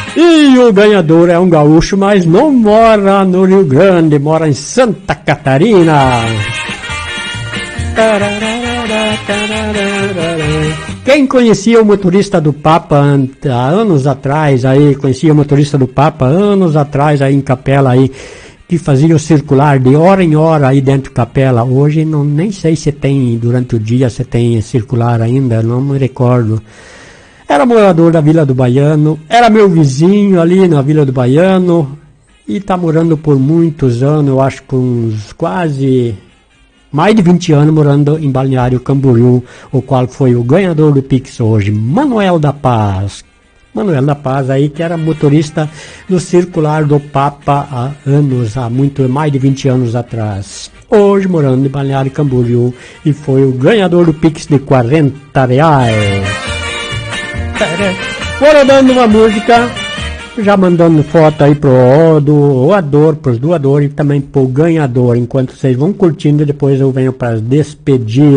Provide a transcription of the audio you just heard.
E o ganhador é um gaúcho, mas não mora no Rio Grande, mora em Santa Catarina. Quem conhecia o motorista do Papa há anos atrás, aí conhecia o motorista do Papa anos atrás aí em Capela aí, que fazia o circular de hora em hora aí dentro de Capela. Hoje não, nem sei se tem, durante o dia se tem circular ainda, não me recordo. Era morador da Vila do Baiano, era meu vizinho ali na Vila do Baiano e está morando por muitos anos, eu acho que uns quase mais de 20 anos morando em Balneário Camboriú, o qual foi o ganhador do Pix hoje, Manuel da Paz. Manuel da Paz aí, que era motorista no circular do Papa há anos, mais de 20 anos atrás. Hoje morando em Balneário Camboriú e foi o ganhador do Pix de R$40. Fora dando uma música, já mandando foto aí pro doador, pros doadores e também pro ganhador. Enquanto vocês vão curtindo, depois eu venho para as despedidas.